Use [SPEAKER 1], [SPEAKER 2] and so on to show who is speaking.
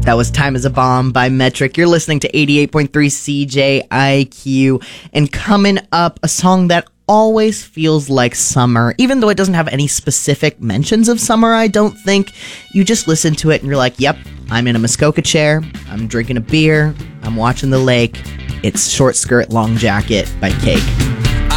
[SPEAKER 1] That was Time is a Bomb by Metric. You're listening to 88.3 CJIQ. And coming up, a song that always feels like summer, even though it doesn't have any specific mentions of summer, I don't think. You just listen to it and you're like, yep, I'm in a Muskoka chair, I'm drinking a beer, I'm watching the lake. It's Short Skirt, Long Jacket by Cake.